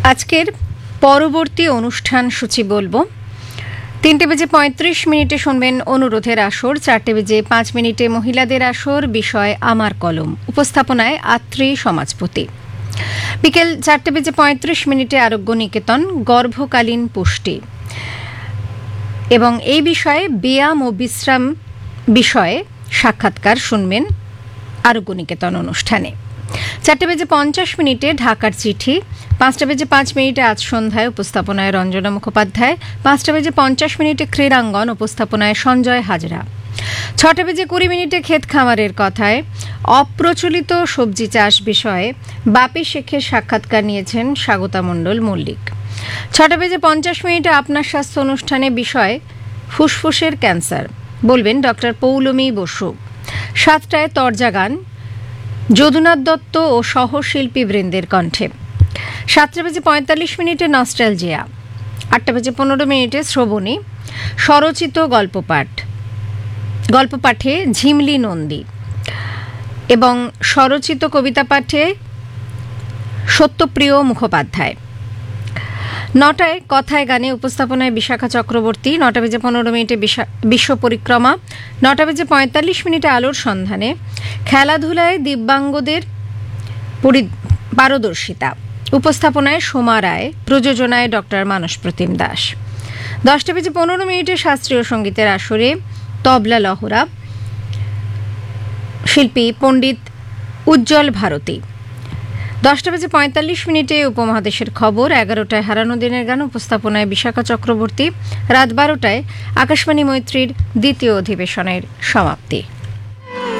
আজকের পরবর্তী অনুষ্ঠান সূচি বলবো। 3:35 শুনবেন অনুরোধের আসর, 4:05 মহিলাদের আসর, বিষয় আমার কলম, উপস্থাপনায় আত্রি সমাজপতি। বিকেল 4:35 আরোগ্য নিকেতন, গর্ভকালীন পুষ্টি এবং এই বিষয়ে ব্যায়াম ও বিশ্রাম বিষয়ে সাক্ষাৎকার শুনবেন আরোগ্য নিকেতন অনুষ্ঠানে। 4:50 ঢাকার চিঠি, 5:05 আজ সন্ধ্যায়, উপস্থাপনায় রঞ্জনা মুখোপাধ্যায়, 5:50 ক্রীড়াঙ্গন, উপস্থাপনায় সঞ্জয় হাজরা, 6:20 ক্ষেত খামারের কথায় অপ্রচলিত সবজি চাষ বিষয়ে বাপি শেখের সাক্ষাৎকার নিয়েছেন স্বাগতা মণ্ডল মল্লিক। 6:50 আপনার স্বাস্থ্য অনুষ্ঠানে বিষয় ফুসফুসের ক্যান্সার, বলবেন ডক্টর পৌলমী বসু। 7টায় তরজা গান, যদুনাথ দত্ত ও সহশিল্পী বৃন্দের কণ্ঠে। 7:45 নস্টালজিয়া, 8:15 শ্রবণী, স্বরচিত গল্পপাঠে ঝিমলি নন্দী এবং স্বরচিত কবিতা পাঠে সত্যপ্রিয় মুখোপাধ্যায়। 9টায় কথায় গানে, উপস্থাপনায় বিশাখা চক্রবর্তী, 9:15 বিশ্ব পরিক্রমা, 9:45 আলোর সন্ধানে খেলাধুলায় দিব্যাঙ্গদের পারদর্শিতা, উপস্থাপনায় সোমা রায়, প্রযোজনায় ডক্টর মানস প্রতিম দাস। 10:15 শাস্ত্রীয় সঙ্গীতের আসরে তবলা লহরা, শিল্পী পণ্ডিত উজ্জ্বল ভারতী। 10:45 উপমহাদেশের খবর, 11টায় হারানো দিনের গান, উপস্থাপনায় বিশাখা চক্রবর্তী, রাত 12টায় আকাশবাণী মৈত্রীর দ্বিতীয় অধিবেশনের সমাপ্তি।